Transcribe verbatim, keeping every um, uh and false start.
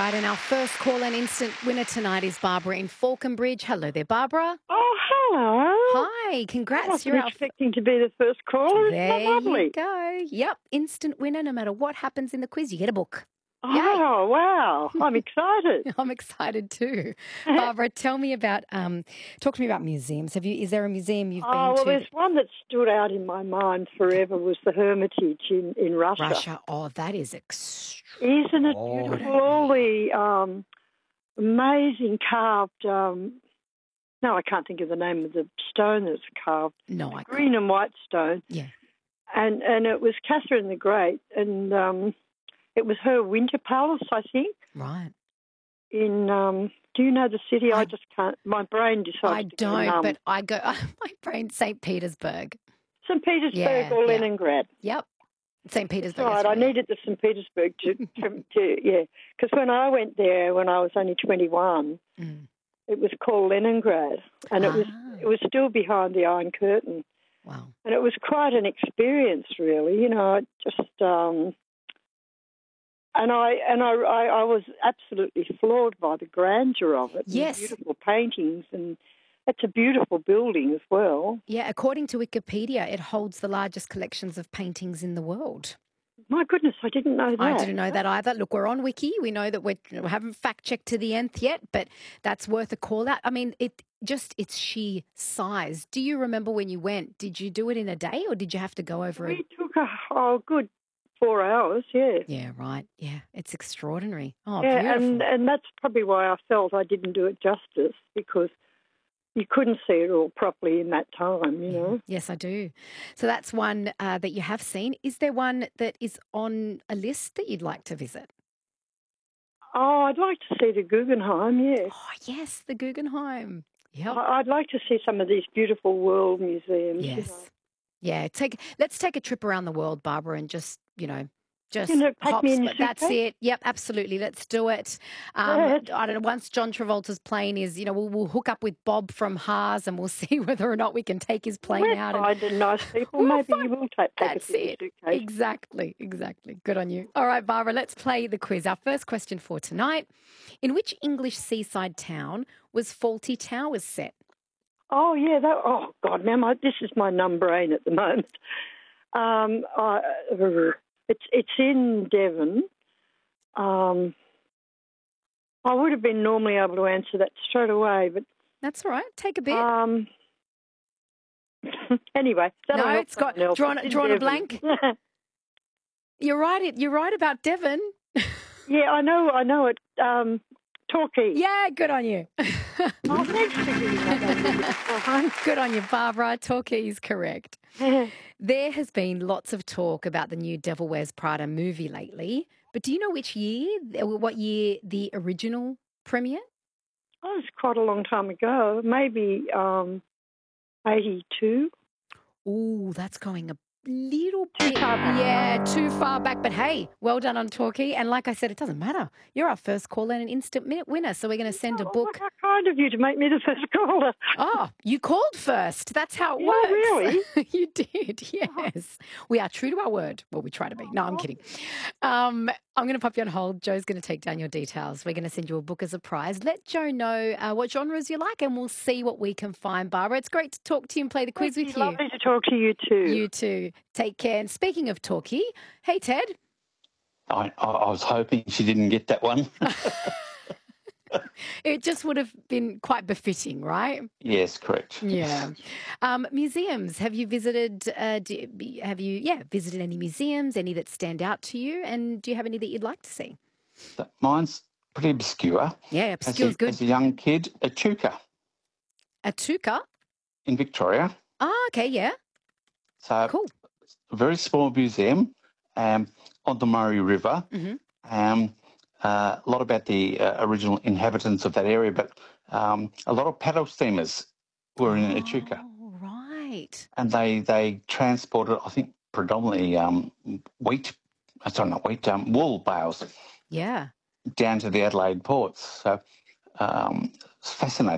right, and our first call and instant winner tonight is Barbara in Falconbridge. Hello there, Barbara. Oh, hello. Hi, I congrats. wasn't You're our... expecting to be the first caller. Isn't that There lovely? you go. Yep, instant winner. No matter what happens in the quiz, you get a book. Oh, wow. I'm excited. I'm excited too. Barbara, tell me about, um, talk to me about museums. Have you? Is there a museum you've Oh, been well, to? there's one that stood out in my mind forever was the Hermitage in, in Russia. Russia. Oh, that is extraordinary. Isn't it beautiful? All the um, amazing carved... Um, no, I can't think of the name of the stone that's carved. No, the I green can't. and white stone. Yeah. And, and it was Catherine the Great, and um, it was her winter palace, I think. Right. In um, do you know the city? I, I just can't. My brain decides. I to go don't, numb. but I go, my brain, Saint Petersburg. Saint Petersburg Yeah, or yeah. Leningrad. Yep. Saint Petersburg. Right, that's I right, yeah. needed the Saint Petersburg to, to, to yeah, because when I went there when I was only twenty-one, Mm. it was called Leningrad, and it was Ah. it was still behind the Iron Curtain, Wow. and it was quite an experience, really. You know, it just um, and I and I, I I was absolutely floored by the grandeur of it. Yes. And the beautiful paintings, and it's a beautiful building as well. Yeah, according to Wikipedia, it holds the largest collections of paintings in the world. My goodness, I didn't know that. I didn't know that either. Look, we're on Wiki. We know that we're, we haven't fact-checked to the nth yet, but that's worth a call out. I mean, it just its sheer size. Do you remember when you went? Did you do it in a day or did you have to go over it? We took a oh, good four hours, yeah. Yeah, right. Yeah, it's extraordinary. Oh, yeah, beautiful. and, and that's probably why I felt I didn't do it justice, because you couldn't see it all properly in that time, you know. Yes, I do. So that's one uh, that you have seen. Is there one that is on a list that you'd like to visit? Oh, I'd like to see the Guggenheim, yes. Oh, yes, the Guggenheim. Yep. I- I'd like to see some of these beautiful world museums. Yes. You know. Yeah. Take. Let's take a trip around the world, Barbara, and just, you know, just You know, pack hop. me in your That's suitcase? it. Yep, absolutely. Let's do it. Um, Yes. I don't know. Once John Travolta's plane is, you know, we'll, we'll hook up with Bob from Haas, and we'll see whether or not we can take his plane We're out. And, finding nice people. We'll Maybe find- you will take, take That's us in your it. suitcase. Exactly, exactly. Good on you. All right, Barbara, let's play the quiz. Our first question for tonight. In which English seaside town was Fawlty Towers set? Oh, yeah. That, oh, God, now my, this is my numb brain at the moment. Um, I, it's it's in Devon. Um, I would have been normally able to answer that straight away, but That's all right. Take a bit. um, anyway, that'll No, help it's got- someone else. drawn- It's in drawn a Devon. blank? You're right. You're right about Devon. Yeah, I know. I know it. Um, Torquay. Yeah, good on you. Oh, thanks for giving that. Good on you, Barbara. Torquay is correct. There has been lots of talk about the new Devil Wears Prada movie lately, but do you know which year, what year the original premiered? Oh, it's quite a long time ago. Maybe um, eighty-two. Oh, that's going a little Too bit. far back. Yeah, too far back. But hey, well done on Torquay. And like I said, it doesn't matter. You're our first caller and an instant minute winner. So we're going to send a Oh, book. how kind of you to make me the first caller. Oh, you called first. That's how it Yeah, works. really? You did, yes. We are true to our word. Well, we try to be. No, I'm kidding. Um, I'm going to pop you on hold. Joe's going to take down your details. We're going to send you a book as a prize. Let Joe know uh, what genres you like and we'll see what we can find, Barbara. It's great to talk to you and play the quiz Thank with you. you. Lovely to talk to you too. You too. Take care. And speaking of Torquay, hey, Ted. I, I I was hoping she didn't get that one. It just would have been quite befitting, right? Yes, correct. Yeah. Um, museums. Have you visited, uh, do, have you, yeah, visited any museums, any that stand out to you? And do you have any that you'd like to see? But mine's pretty obscure. Yeah, As obscure's a, good. as a young kid, Echuca Atuka. in Victoria. Oh, okay, yeah. So Cool. a very small museum um, on the Murray River. Mhm. Um, uh, a lot about the uh, original inhabitants of that area, but um, a lot of paddle steamers were in Echuca. Oh, right. And they, they transported, I think, predominantly um, wheat, uh, sorry, not wheat, um, wool bales Yeah. down to the Adelaide ports. So um, it's fascinating.